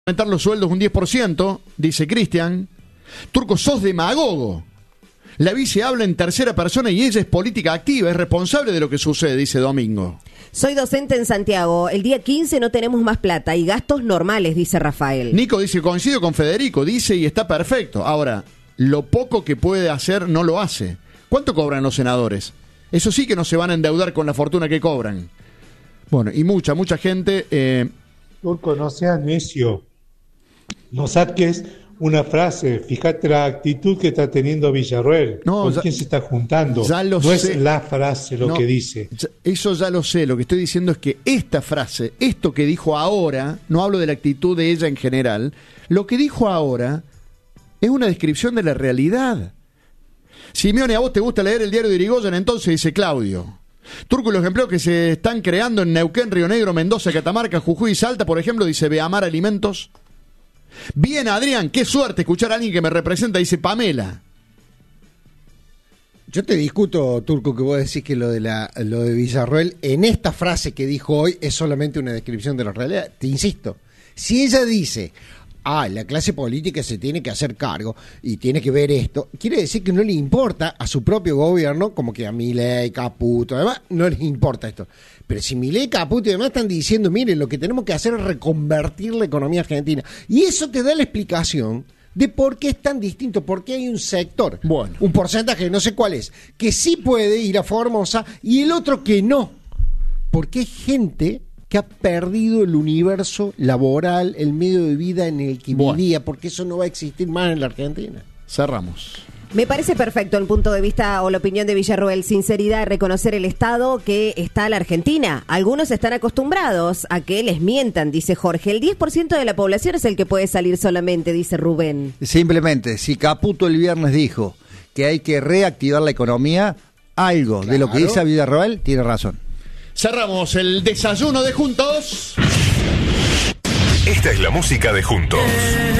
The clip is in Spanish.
aumentar los sueldos un 10%, dice Cristian. Turco, sos demagogo. La vice habla en tercera persona y ella es política activa, es responsable de lo que sucede, dice Domingo. Soy docente en Santiago. El día 15 no tenemos más plata y gastos normales, dice Rafael. Nico dice, coincido con Federico, dice y está perfecto. Ahora, lo poco que puede hacer no lo hace. ¿Cuánto cobran los senadores? Eso sí que no se van a endeudar con la fortuna que cobran. Bueno, y mucha gente... Turco, no seas necio. No saques una frase. Fíjate la actitud que está teniendo Villarroel. No, ¿Con quién se está juntando? No sé. Es la frase lo que dice. Eso ya lo sé. Lo que estoy diciendo es que esta frase, esto que dijo ahora, no hablo de la actitud de ella en general, lo que dijo ahora es una descripción de la realidad. Simeone, ¿a vos te gusta leer el diario de Irigoyen? Entonces, dice Claudio. Turco, y los empleos que se están creando en Neuquén, Río Negro, Mendoza, Catamarca, Jujuy y Salta, por ejemplo, dice Beamar Alimentos. Bien, Adrián, qué suerte escuchar a alguien que me representa, dice Pamela. Yo te discuto, Turco, que vos decís que lo de Villarroel en esta frase que dijo hoy es solamente una descripción de la realidad. Te insisto, si ella dice, la clase política se tiene que hacer cargo y tiene que ver esto, quiere decir que no le importa a su propio gobierno, como que a Milei, Caputo, además, no les importa esto. Pero si Milei, Caputo y demás están diciendo, miren, lo que tenemos que hacer es reconvertir la economía argentina. Y eso te da la explicación de por qué es tan distinto, por qué hay un sector, un porcentaje, no sé cuál es, que sí puede ir a Formosa y el otro que no. Porque hay gente que ha perdido el universo laboral, el medio de vida en el que vivía, porque eso no va a existir más en la Argentina. Cerramos. Me parece perfecto el punto de vista o la opinión de Villarroel. Sinceridad, reconocer el estado que está la Argentina. Algunos están acostumbrados a que les mientan, dice Jorge. El 10% de la población es el que puede salir solamente, dice Rubén. Simplemente, si Caputo el viernes dijo que hay que reactivar la economía, algo de lo que dice Villarroel tiene razón. Cerramos el desayuno de Juntos. Esta es la música de Juntos.